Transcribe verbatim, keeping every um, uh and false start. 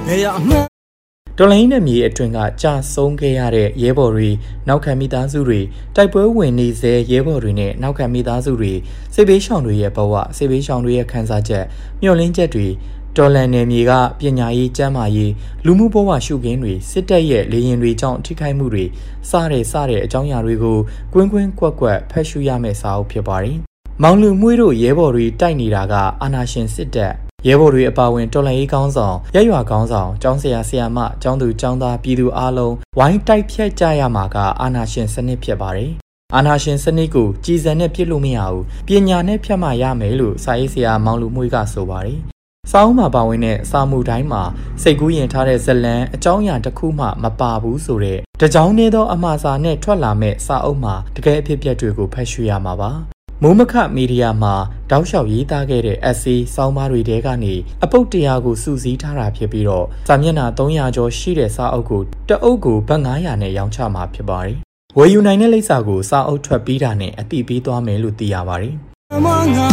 တော်လိုင်းနဲ့မြေအတွင်းကကြာဆုံးခဲ့ရတဲ့ရဲဘော်တွေနောက်ခံမိသားစုတွေတိုက်ပွဲဝင်နေစေရဲဘော်တွေနဲ့နောက်ခံမိသားစုတွေစစ်ဘေးရှောင်တွေရဲ့ဘဝစစ်ဘေးရှောင်တွေရဲ့ခံစားချက်မျှော်လင့်ချက်တွေတော်လန်နယ်မြေကပညာရေးကျန်းမာရေးလူမှုဘဝရှုခင်းတွေစစ်တပ်ရဲ့လေရင်တွေကြောင့်ထိခိုက်မှုတွေစတဲ့စတဲ့အကြောင်းအရာတွေကိုကွင်းကွင်းကွက်ကွက်ဖတ်ရှုရမယ့်စာအုပ်ဖြစ်ပါတယ်။မောင်လူမှုတို့ရဲဘော်တွေတိုက်နေတာကအာဏာရှင်စစ်တပ်ရဲဘော်တွေအပါအဝင်တော်လှန်ရေးကောင်းဆောင်ရက်ရွာကောင်းဆောင်ကျောင်းဆရာဆရာမကျောင်းသူကျောင်းသားပြည်သူအားလုံးဝိုင်းတိုက်ဖြတ်ကြရမှာကအာဏာရှင်စနစ်ဖြစ်ပါတယ်။အာဏာရှင်စနစ်ကိုကြည်စံနဲ့ပြစ်လို့မရဘူးပညာနဲ့ဖြတ်မှရမယ်လို့စာရေးဆရာမောင်လူမှုကဆိုပါတယ်။စာအုပ်မှာပါဝင်တဲ့စာမှုတိုင်းမှာစိတ်ကူးရင်ထားတဲ့ဇလံအကြောင်းအရာတစ်ခုမှမပါဘူးဆိုတဲ့တကြောင်နေသောအမှားစာနဲ့ထွက်လာမဲ့စာအုပ်မှာတကယ်အဖြစ်အပျက်တွေကိုဖတ်ရှုရမှာပါ။မိုးမခမီဒီယာမှာတောက်လျှောက်ရေးသားခဲ့တဲ့ essay ဆောင်းပါးတွေထဲကနေအပုတ်တရာကိုစုစည်းထားတာဖြစ်ပြီးတော့စာမျက်နှာသုံးရာကျော်ရှိတဲ့စာအုပ်ကိုတအုပ်ကိုဘတ်ငါးရာနဲ့ရောင်းချမှာဖြစ်ပါတယ်။ဝယ်ယူနိုင်တဲ့လိပ်စာကိုစာအုပ်ထွက်ပြီးတာနဲ့အတိပေးသွားမယ်လို့သိရပါတယ်။